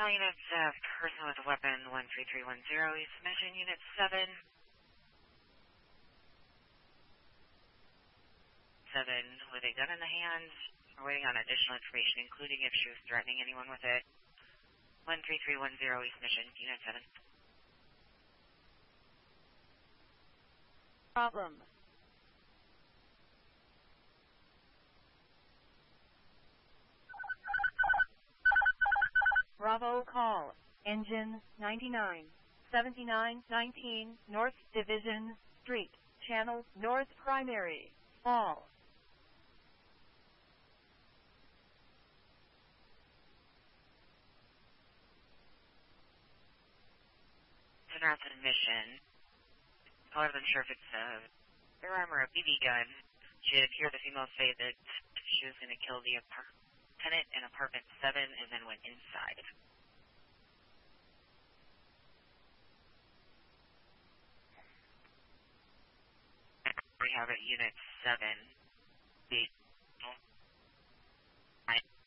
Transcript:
units, person with a weapon, 13310, East Mission, Unit 7. 7 with a gun in the hand. We're waiting on additional information, including if she was threatening anyone with it. 13310, East Mission, Unit 7. Problem. Bravo call. Engine 99. 7919 North Division Street. Channel North Primary. Fall. En route to the mission. Caller wasn't sure if it's a firearm or a BB gun. She had heard the female say that she was going to kill the tenant in apartment 7 and then went inside. We have it, Unit 7.